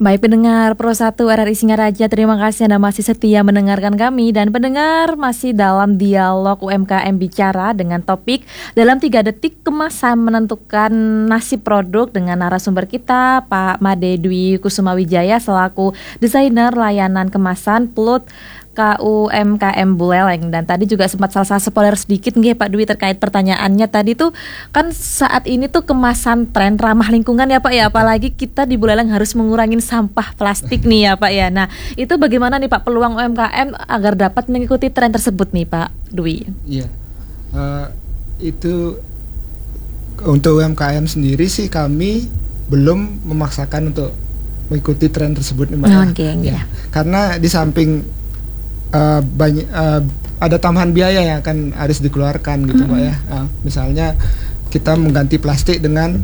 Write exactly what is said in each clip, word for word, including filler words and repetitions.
Baik pendengar Pro satu R R I Singaraja, terima kasih Anda masih setia mendengarkan kami. Dan pendengar masih dalam dialog U M K M Bicara dengan topik dalam tiga detik kemasan menentukan nasib produk dengan narasumber kita Pak Made Dwi Kusuma Wijaya selaku desainer layanan kemasan Plut K U M K M Buleleng. Dan tadi juga sempat salah spoiler sedikit nggih Pak Dwi terkait pertanyaannya tadi tuh, kan saat ini tuh kemasan tren ramah lingkungan ya Pak ya, apalagi kita di Buleleng harus mengurangi sampah plastik nih ya Pak ya. Nah itu bagaimana nih Pak peluang U M K M agar dapat mengikuti tren tersebut nih Pak Dwi? Iya, uh, itu untuk U M K M sendiri sih kami belum memaksakan untuk mengikuti tren tersebut nih Mbak. Oh, okay, ya. ya. Karena di samping Uh, banyak uh, ada tambahan biaya yang akan harus dikeluarkan gitu mm-hmm. Pak ya. Uh, misalnya kita mengganti plastik dengan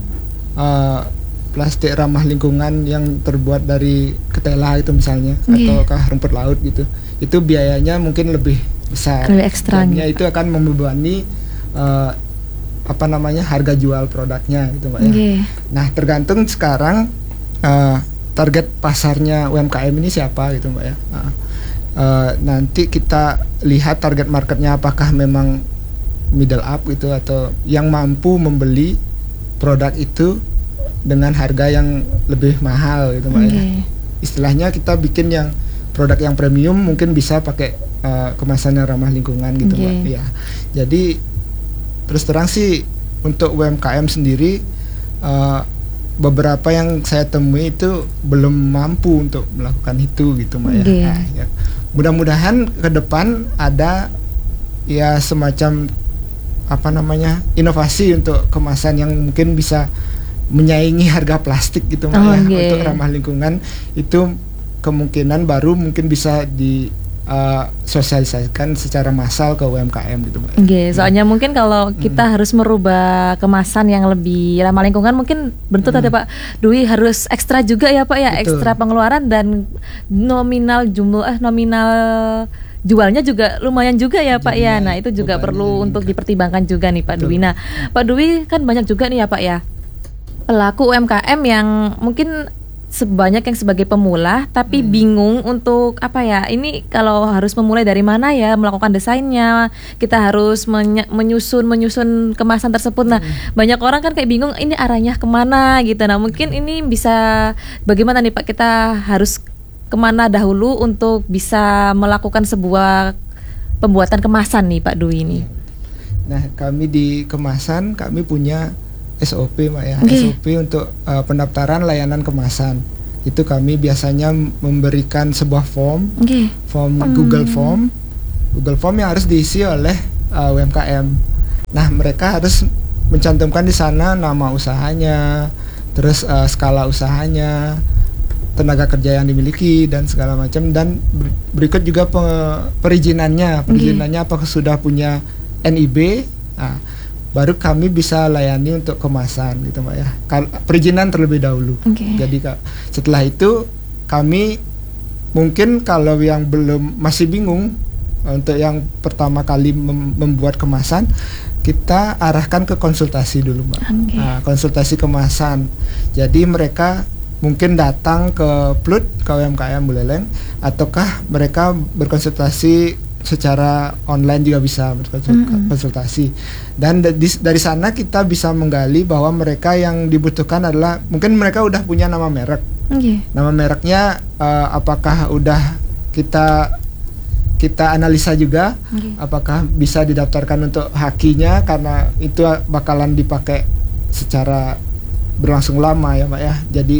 uh, plastik ramah lingkungan yang terbuat dari ketela itu misalnya, yeah. ataukah rumput laut gitu. Itu biayanya mungkin lebih besar. Lebih ekstra. Dan itu akan membebani uh, apa namanya harga jual produknya gitu Pak ya. Yeah. Nah tergantung sekarang uh, target pasarnya U M K M ini siapa gitu Pak ya. Uh, Uh, nanti kita lihat target marketnya apakah memang middle up gitu atau yang mampu membeli produk itu dengan harga yang lebih mahal gitu Mbak okay. ya. Istilahnya kita bikin yang produk yang premium mungkin bisa pakai uh, kemasan yang ramah lingkungan gitu okay. Mbak ya. Jadi terus terang sih untuk U M K M sendiri uh, beberapa yang saya temui itu belum mampu untuk melakukan itu gitu Mbak okay. ya. Nah, ya. Mudah-mudahan ke depan ada ya semacam apa namanya inovasi untuk kemasan yang mungkin bisa menyaingi harga plastik gitu Mbak oh, ya okay. untuk ramah lingkungan. Itu kemungkinan baru mungkin bisa di Uh, sosialisasikan secara massal ke U M K M gitu Mbak. Oke, okay, soalnya hmm. mungkin kalau kita hmm. harus merubah kemasan yang lebih ramah lingkungan mungkin bentuk hmm. tadi Pak Dwi harus ekstra juga ya Pak ya, betul. Ekstra pengeluaran dan nominal jumlah eh, nominal jualnya juga lumayan juga ya Pak ya. Nah itu juga perlu untuk dipertimbangkan juga nih Pak betul. Dwi. Nah Pak Dwi kan banyak juga nih ya Pak ya pelaku U M K M yang mungkin sebanyak yang sebagai pemula tapi hmm. bingung untuk apa ya ini kalau harus memulai dari mana ya melakukan desainnya, kita harus menye- menyusun menyusun kemasan tersebut. Nah hmm. banyak orang kan kayak bingung ini arahnya kemana gitu. Nah mungkin ini bisa bagaimana nih Pak, kita harus kemana dahulu untuk bisa melakukan sebuah pembuatan kemasan nih Pak Dwi ini? Nah kami di kemasan kami punya S O P Mbak ya, okay. S O P untuk uh, pendaftaran layanan kemasan. Itu kami biasanya memberikan sebuah form, okay. form hmm. Google Form, Google Form yang harus diisi oleh uh, U M K M. Nah mereka harus mencantumkan di sana nama usahanya, terus uh, skala usahanya, tenaga kerja yang dimiliki dan segala macam, dan berikut juga pe- perizinannya, perizinannya okay. apakah sudah punya N I B. Nah, baru kami bisa layani untuk kemasan gitu Mbak ya. Perizinan terlebih dahulu. Okay. Jadi setelah itu kami mungkin kalau yang belum masih bingung untuk yang pertama kali mem- membuat kemasan, kita arahkan ke konsultasi dulu Mbak. Okay. Nah, konsultasi kemasan. Jadi mereka mungkin datang ke Plut K U M K M Buleleng ataukah mereka berkonsultasi secara online juga bisa berkonsultasi. Mm-hmm. Dan dari, dari sana kita bisa menggali bahwa mereka yang dibutuhkan adalah mungkin mereka udah punya nama merek. Okay. Nama mereknya uh, apakah udah kita kita analisa juga, okay. apakah bisa didaftarkan untuk hakinya karena itu bakalan dipakai secara berlangsung lama ya Mbak ya. Jadi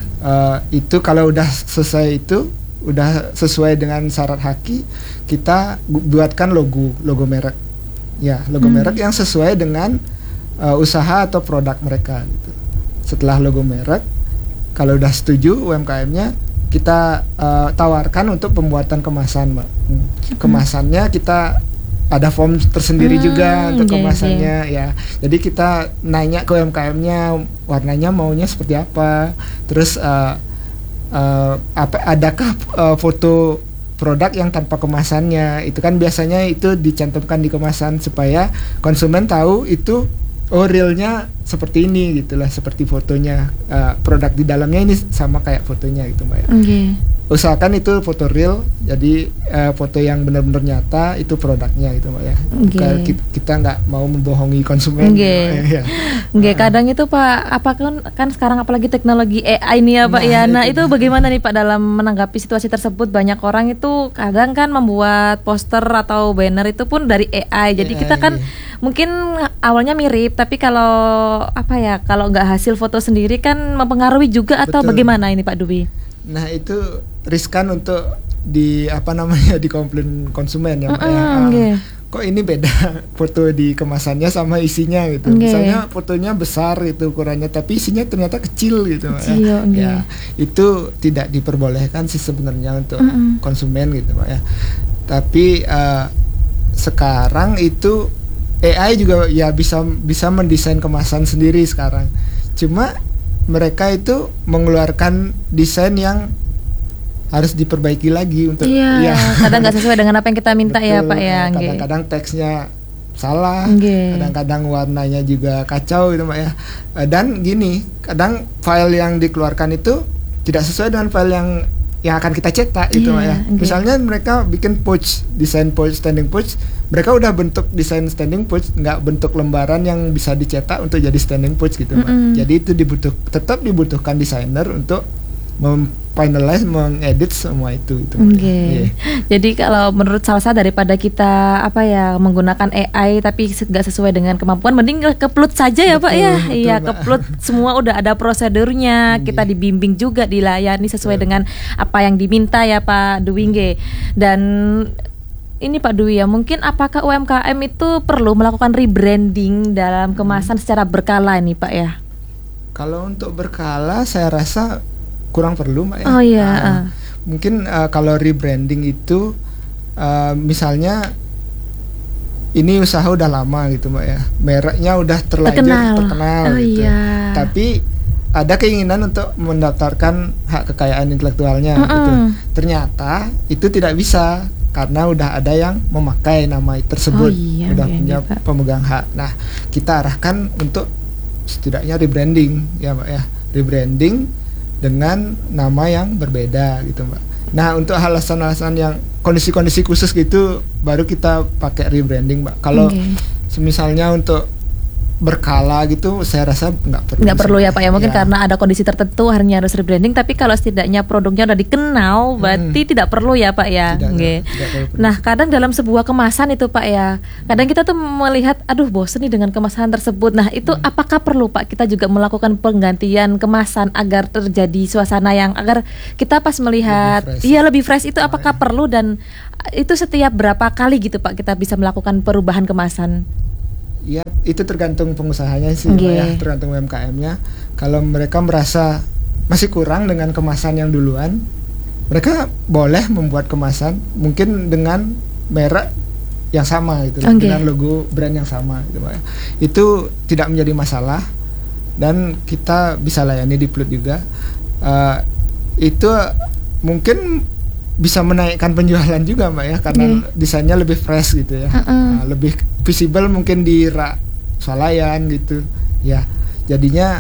uh, itu kalau udah selesai itu udah sesuai dengan syarat haki, kita buatkan logo logo merek ya logo hmm. merek yang sesuai dengan uh, usaha atau produk mereka gitu. Setelah logo merek, kalau udah setuju U M K M-nya, kita uh, tawarkan untuk pembuatan kemasan Mbak. hmm. Kemasannya kita ada form tersendiri hmm, juga untuk kemasannya yeah, yeah. ya. Jadi kita nanya ke U M K M-nya warnanya maunya seperti apa, terus uh, Uh, apa adakah uh, foto produk yang tanpa kemasannya. Itu kan biasanya itu dicantumkan di kemasan supaya konsumen tahu itu oh realnya seperti ini gitulah, seperti fotonya, uh, produk di dalamnya ini sama kayak fotonya gitu Mbak ya. Okay. Usahakan itu foto real, jadi uh, foto yang benar-benar nyata itu produknya gitu Mbak ya. Okay. Kita nggak mau membohongi konsumen. Okay. Ya. Okay, kadang itu Pak, apa kan kan sekarang apalagi teknologi A I ini ya Pak nah, ya. Nah itu, itu bagaimana nih Pak dalam menanggapi situasi tersebut? Banyak orang itu kadang kan membuat poster atau banner itu pun dari A I. Jadi A I, kita kan iya. mungkin awalnya mirip, tapi kalau apa ya, kalau nggak hasil foto sendiri kan mempengaruhi juga atau Betul. Bagaimana ini Pak Dwi? Nah itu riskan untuk di apa namanya dikomplain konsumen ya, mm-hmm, ya. Okay. Kok ini beda foto di kemasannya sama isinya gitu. Okay. Misalnya fotonya besar itu ukurannya, tapi isinya ternyata kecil gitu. Kecil, ya. Okay. Ya itu tidak diperbolehkan sih sebenarnya untuk mm-hmm. konsumen gitu Pak ya. Tapi uh, sekarang itu A I juga ya bisa bisa mendesain kemasan sendiri sekarang. Cuma mereka itu mengeluarkan desain yang harus diperbaiki lagi untuk iya, ya. Kadang nggak sesuai dengan apa yang kita minta. Betul, ya Pak ya. Kadang-kadang teksnya salah, okay. kadang-kadang warnanya juga kacau gitu Mbak ya. Dan gini, kadang file yang dikeluarkan itu tidak sesuai dengan file yang yang akan kita cetak gitu Mbak yeah, ya. Okay. Misalnya mereka bikin pouch, desain pouch, standing pouch, mereka udah bentuk desain standing pouch, nggak bentuk lembaran yang bisa dicetak untuk jadi standing pouch gitu Mbak. Mm-hmm. Jadi itu dibutuh, tetap dibutuhkan desainer untuk memfinalize, mengedit semua itu gitu. Oke. Okay. Yeah. Jadi kalau menurut Salsa, daripada kita apa ya menggunakan A I tapi nggak sesuai dengan kemampuan, mending keplut saja ya betul, Pak ya. Iya keplut semua udah ada prosedurnya, kita dibimbing juga, dilayani sesuai betul. Dengan apa yang diminta ya Pak Dwi. Dan ini Pak Dwi ya, mungkin apakah U M K M itu perlu melakukan rebranding dalam kemasan hmm. secara berkala ini Pak ya? Kalau untuk berkala saya rasa kurang perlu Mbak ya. Oh iya. Uh, uh. Mungkin uh, kalau rebranding itu uh, misalnya ini usaha udah lama gitu Mbak ya, mereknya udah terlanjur terkenal, terkenal oh, gitu. Iya. Tapi ada keinginan untuk mendaftarkan hak kekayaan intelektualnya uh-uh. gitu. Ternyata itu tidak bisa karena udah ada yang memakai nama tersebut, oh, iya, udah iya, punya iya, pemegang hak. Nah kita arahkan untuk setidaknya rebranding ya Mbak ya, rebranding dengan nama yang berbeda gitu Mbak. Nah untuk alasan-alasan yang kondisi-kondisi khusus gitu baru kita pakai rebranding Mbak. Kalau okay. semisalnya untuk berkala gitu saya rasa nggak perlu. Nggak perlu ya Pak ya, mungkin ya. Karena ada kondisi tertentu akhirnya harus rebranding. Tapi kalau setidaknya produknya udah dikenal, berarti hmm. tidak perlu ya Pak ya. Tidak, okay. tidak perlu. Nah kadang dalam sebuah kemasan itu Pak ya, kadang kita tuh melihat, aduh bosen nih dengan kemasan tersebut. Nah itu hmm. apakah perlu Pak kita juga melakukan penggantian kemasan agar terjadi suasana yang agar kita pas melihat, iya lebih fresh itu apakah oh, perlu, dan itu setiap berapa kali gitu Pak kita bisa melakukan perubahan kemasan? Ya itu tergantung pengusahanya sih okay. ya, tergantung U M K M-nya. Kalau mereka merasa masih kurang dengan kemasan yang duluan, mereka boleh membuat kemasan mungkin dengan merek yang sama gitu, okay. dengan logo brand yang sama gitu Pak. Itu tidak menjadi masalah dan kita bisa layani di Plut juga. Uh, itu mungkin bisa menaikkan penjualan juga Mbak ya, karena yeah. desainnya lebih fresh gitu ya, uh-uh. nah, lebih visible mungkin di rak swalayan gitu ya. Jadinya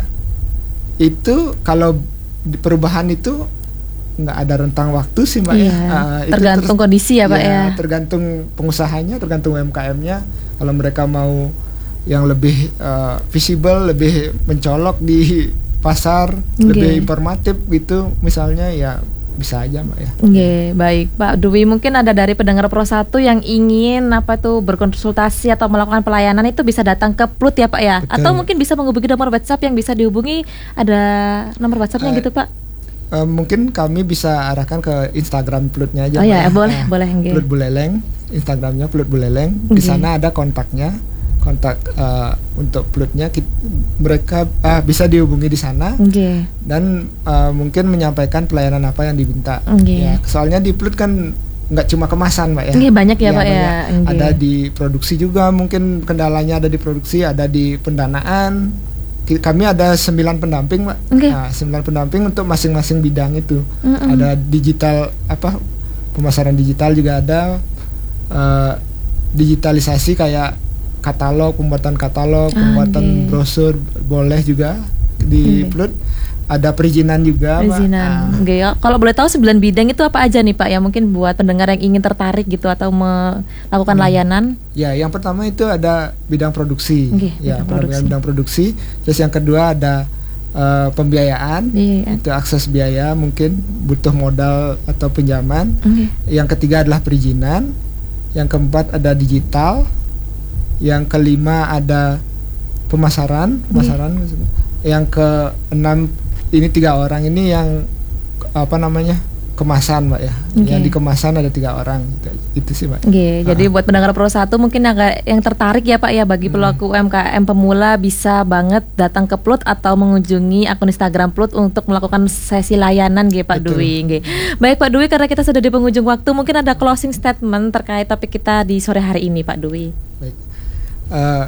itu kalau perubahan itu nggak ada rentang waktu sih Mbak yeah. ya. Uh, tergantung ter- kondisi ya Pak ya, ya. Tergantung pengusahanya, tergantung U M K M-nya. Kalau mereka mau yang lebih uh, visible, lebih mencolok di pasar, okay. lebih informatif gitu misalnya, ya bisa aja Mbak ya. Oke, okay, baik Pak Dwi, mungkin ada dari pendengar Pro satu yang ingin apa tuh berkonsultasi atau melakukan pelayanan, itu bisa datang ke Plut ya Pak ya. Betul. Atau mungkin bisa menghubungi nomor WhatsApp yang bisa dihubungi, ada nomor WhatsAppnya uh, gitu Pak. Uh, mungkin kami bisa arahkan ke Instagram Plutnya aja. Oh ya, ya. boleh, nah, boleh. Okay. Plut Buleleng, Instagramnya Plut Buleleng. Di okay. sana ada kontaknya. Kontak uh, untuk Plutnya kita, mereka uh, bisa dihubungi di sana, okay. dan uh, mungkin menyampaikan pelayanan apa yang diminta. Okay. Ya, soalnya di Plut kan nggak cuma kemasan Mbak ya. Okay, banyak ya, ya Pak banyak. ya. Okay. Ada di produksi juga, mungkin kendalanya ada di produksi, ada di pendanaan. Kami ada sembilan pendamping Mbak. Okay. Nah, sembilan pendamping untuk masing-masing bidang itu. Mm-hmm. Ada digital apa pemasaran digital juga ada, uh, digitalisasi kayak katalog, pembuatan katalog, ah, pembuatan okay. brosur boleh juga di okay. Plut. Ada perizinan juga, perizinan. Pak. Okay. Kalau boleh tahu sembilan bidang itu apa aja nih Pak? Ya mungkin buat pendengar yang ingin tertarik gitu atau melakukan hmm. layanan. Ya, yang pertama itu ada bidang produksi. Okay, ya, bidang produksi. bidang produksi. Terus yang kedua ada uh, pembiayaan. Yeah. Itu akses biaya, mungkin butuh modal atau pinjaman. Okay. Yang ketiga adalah perizinan. Yang keempat ada digital. Yang kelima ada pemasaran, pemasaran. Okay. Yang keenam ini tiga orang ini yang apa namanya kemasan Mbak ya, okay. yang di kemasan ada tiga orang gitu. Itu sih Mbak. Okay, uh. Jadi buat pendengar Pro satu mungkin agak yang tertarik ya Pak ya bagi pelaku hmm. U M K M pemula bisa banget datang ke Plut atau mengunjungi akun Instagram Plut untuk melakukan sesi layanan gitu Pak Dwi. Okay. Baik Pak Dwi, karena kita sudah di penghujung waktu, mungkin ada closing statement terkait topik kita di sore hari ini Pak Dwi. Baik. Uh,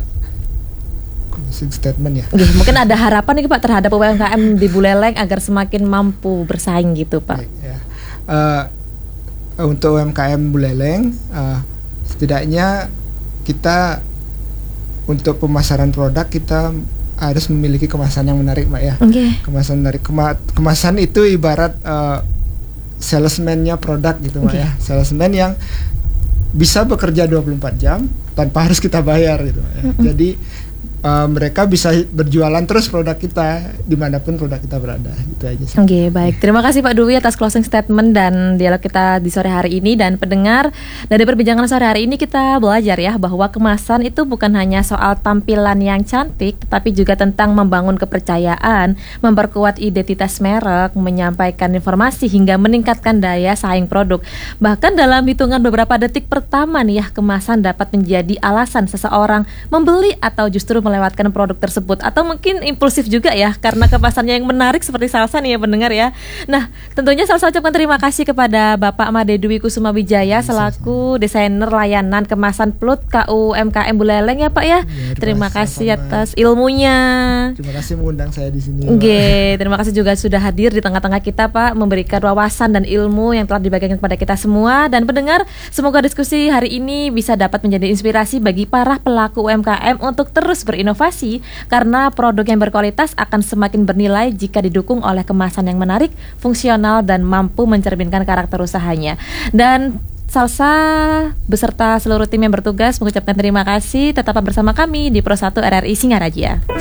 statement ya. Oke, mungkin ada harapan nih Pak terhadap U M K M di Buleleng agar semakin mampu bersaing gitu Pak. Baik, ya. uh, untuk U M K M Buleleng, uh, setidaknya kita untuk pemasaran produk kita harus memiliki kemasan yang menarik Mbak ya. Okay. Kemasan menarik. Kema- kemasan itu ibarat uh, salesman-nya produk gitu Mbak okay. ya. Salesman yang bisa bekerja dua puluh empat jam tanpa harus kita bayar gitu Mbak ya. Mm-hmm. Jadi Uh, mereka bisa berjualan terus produk kita dimanapun produk kita berada. Itu aja sih. Oke, okay, baik. Terima kasih Pak Dwi atas closing statement dan dialog kita di sore hari ini. Dan pendengar, dari perbincangan sore hari ini kita belajar ya bahwa kemasan itu bukan hanya soal tampilan yang cantik, tetapi juga tentang membangun kepercayaan, memperkuat identitas merek, menyampaikan informasi hingga meningkatkan daya saing produk. Bahkan dalam hitungan beberapa detik pertama nih ya, kemasan dapat menjadi alasan seseorang membeli atau justru melewatkan produk tersebut, atau mungkin impulsif juga ya karena kemasannya yang menarik seperti Salsa nih ya pendengar ya. Nah, tentunya Salsa ucapkan terima kasih kepada Bapak Made Dwi Kusuma Wijaya selaku desainer layanan kemasan Plut K U M K M Buleleng ya Pak ya. Ya, terima kasih sama. Atas ilmunya. Terima kasih mengundang saya di sini. Oke, terima kasih juga sudah hadir di tengah-tengah kita Pak, memberikan wawasan dan ilmu yang telah dibagikan kepada kita semua. Dan pendengar, semoga diskusi hari ini bisa dapat menjadi inspirasi bagi para pelaku U M K M untuk terus berinovasi, karena produk yang berkualitas akan semakin bernilai jika didukung oleh kemasan yang menarik, fungsional, dan mampu mencerminkan karakter usahanya. Dan Salsa beserta seluruh tim yang bertugas mengucapkan terima kasih. Tetaplah bersama kami di Pro satu R R I Singaraja.